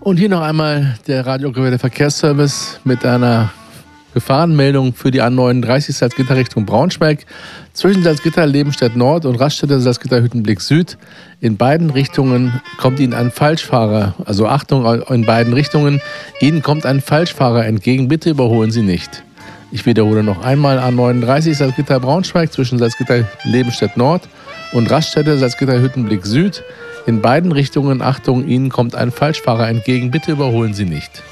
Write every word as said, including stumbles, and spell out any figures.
Und hier noch einmal der Radio Verkehrsservice mit einer Gefahrenmeldung für die A neununddreißig Salzgitter Richtung Braunschweig. Zwischen Salzgitter Lebenstedt Nord und Raststätte Salzgitter Hüttenblick Süd. In beiden Richtungen kommt Ihnen ein Falschfahrer, also Achtung in beiden Richtungen, Ihnen kommt ein Falschfahrer entgegen, bitte überholen Sie nicht. Ich wiederhole noch einmal A neununddreißig Salzgitter Braunschweig zwischen Salzgitter Lebenstedt Nord und Raststätte Salzgitter Hüttenblick Süd. In beiden Richtungen, Achtung, Ihnen kommt ein Falschfahrer entgegen, bitte überholen Sie nicht.